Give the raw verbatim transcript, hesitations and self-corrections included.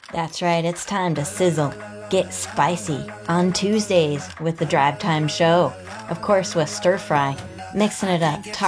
That's right, it's time to sizzle, get spicy on Tuesdays with the Drive Time Show. Of course, with stir fry, mixing it up,